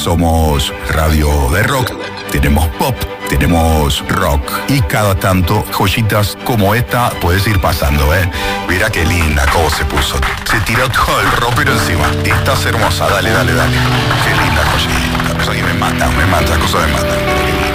somos radio de rock, tenemos pop, tenemos rock y cada tanto joyitas como esta puedes ir pasando, ¿eh? Mira qué linda cómo se puso. Se tiró todo el ropero encima. Estás hermosa, dale. Qué linda joyita. Eso ahí me mata, esa cosa me mata.